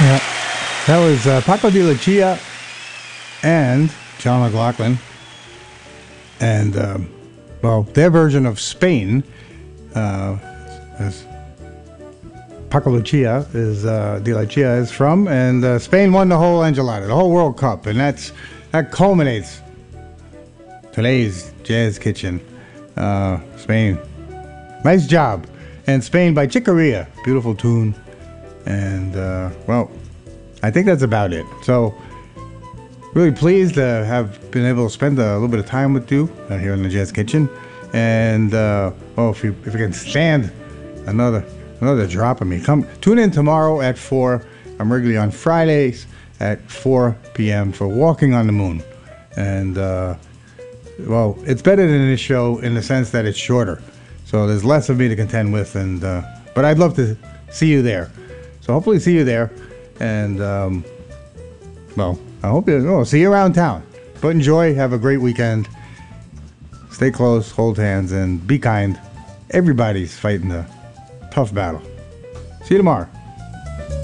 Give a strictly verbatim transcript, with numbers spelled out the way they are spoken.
Yeah, that was uh, Paco de la Chia and John McLaughlin, and um, well, their version of Spain. Uh, as Paco de la Chia is uh, de la Chia is from, and uh, Spain won the whole enchilada, the whole World Cup, and that's that culminates today's Jazz Kitchen. Uh, Spain, nice job, and Spain by Chicoria, beautiful tune. And, uh, well, I think that's about it. So, really pleased to have been able to spend a little bit of time with you uh, here in the Jazz Kitchen. And, uh, well, if you if you can stand another another drop of me, come tune in tomorrow at four. I'm regularly on Fridays at four p.m. for Walking on the Moon. And, uh, well, it's better than this show in the sense that it's shorter. So there's less of me to contend with. And uh, but I'd love to see you there. So hopefully see you there, and um, well, I hope you oh, see you around town. But enjoy, have a great weekend. Stay close, hold hands, and be kind. Everybody's fighting a tough battle. See you tomorrow.